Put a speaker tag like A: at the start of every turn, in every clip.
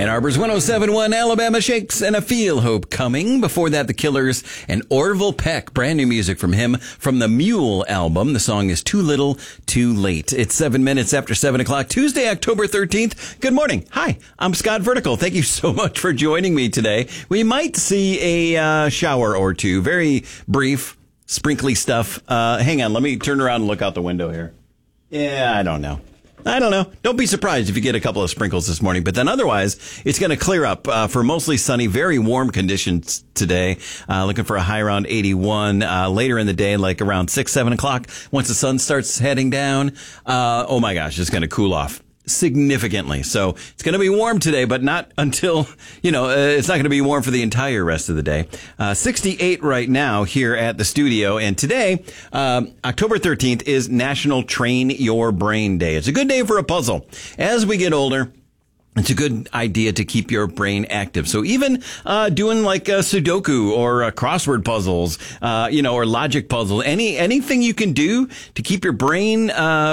A: Ann Arbor's 107.1, Alabama Shakes, and I Feel Hope Coming. Before that, The Killers and Orville Peck. Brand new music from him from the Mule album. The song is Too Little, Too Late. It's 7 minutes after 7 o'clock, Tuesday, October 13th. Good morning. Hi, I'm Scott Vertical. Thank you so much for joining me today. We might see a shower or two. Very brief, sprinkly stuff. Hang on, let me turn around and look out the window here. Yeah, I don't know. Don't be surprised if you get a couple of sprinkles this morning. But then otherwise, it's going to clear up for mostly sunny, very warm conditions today. Looking for a high around 81 later in the day, like around 6, 7 o'clock. Once the sun starts heading down, oh my gosh, it's going to cool off significantly. So it's going to be warm today, but not until, it's not going to be warm for the entire rest of the day. 68 right now here at the studio. And today, October 13th is National Train Your Brain Day. It's a good day for a puzzle. As we get older, it's a good idea to keep your brain active. So even doing like Sudoku or crossword puzzles, or logic puzzle, anything you can do to keep your brain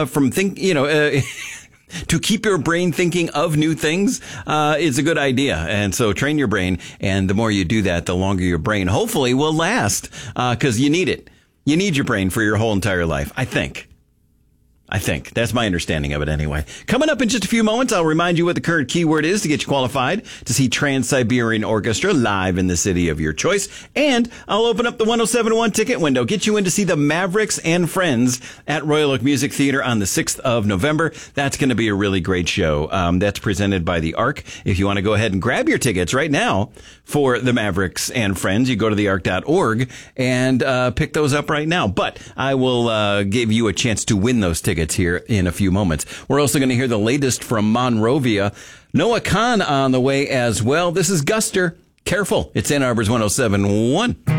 A: to keep your brain thinking of new things is a good idea. And so train your brain. And the more you do that, the longer your brain hopefully will last because you need it. You need your brain for your whole entire life, I think. That's my understanding of it anyway. Coming up in just a few moments, I'll remind you what the current keyword is to get you qualified to see Trans-Siberian Orchestra live in the city of your choice. And I'll open up the 107.1 ticket window, get you in to see the Mavericks and Friends at Royal Oak Music Theater on the 6th of November. That's going to be a really great show. That's presented by the Ark. If you want to go ahead and grab your tickets right now for the Mavericks and Friends, you go to theark.org and pick those up right now. But I will give you a chance to win those tickets here in a few moments. We're also going to hear the latest from Monrovia. Noah Khan on the way as well. This is Guster. Careful. It's Ann Arbor's 107.1.